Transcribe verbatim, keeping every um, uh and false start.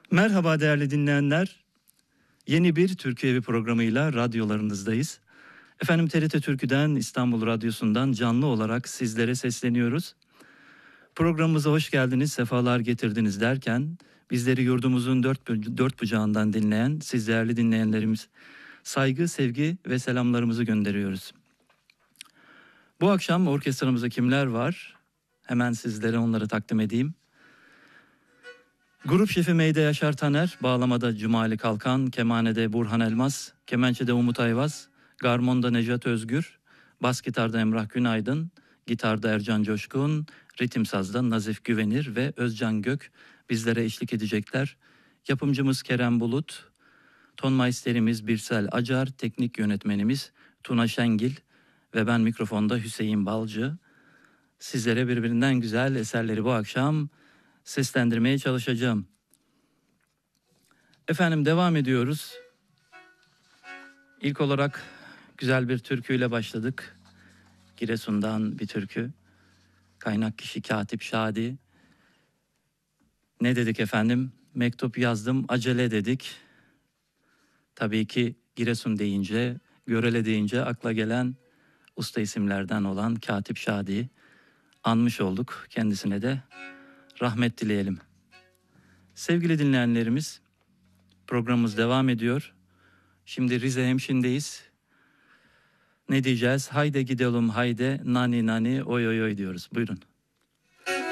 Merhaba değerli dinleyenler. Yeni bir Türkiye Evi programıyla radyolarınızdayız. Efendim T R T Türkü'den, İstanbul Radyosu'ndan canlı olarak sizlere sesleniyoruz. Programımıza hoş geldiniz, sefalar getirdiniz derken bizleri yurdumuzun dört, dört bucağından dinleyen siz değerli dinleyenlerimiz saygı, sevgi ve selamlarımızı gönderiyoruz. Bu akşam orkestramızda kimler var? Hemen sizlere onları takdim edeyim. Grup şefi Meyde Yaşar Taner, bağlamada Cumali Kalkan, kemanede Burhan Elmas, kemençede Umut Ayvaz, garmonda Nejat Özgür, bas gitarda Emrah Günaydın, gitarda Ercan Coşkun, ritim sazda Nazif Güvenir ve Özcan Gök bizlere eşlik edecekler. Yapımcımız Kerem Bulut, ton maisterimiz Birsel Acar, teknik yönetmenimiz Tuna Şengil ve ben mikrofonda Hüseyin Balcı. Sizlere birbirinden güzel eserleri bu akşam seslendirmeye çalışacağım. Efendim devam ediyoruz. İlk olarak güzel bir türküyle başladık. Giresun'dan bir türkü. Kaynak kişi Katip Şadi. Ne dedik efendim? Mektup yazdım, acele dedik. Tabii ki Giresun deyince, Görele deyince akla gelen usta isimlerden olan Katip Şadi'yi anmış olduk. Kendisine de rahmet dileyelim. Sevgili dinleyenlerimiz, programımız devam ediyor. Şimdi Rize Hemşin'deyiz. Ne diyeceğiz? Hayde gidelim hayde, nani nani oy oy oy diyoruz. Buyurun.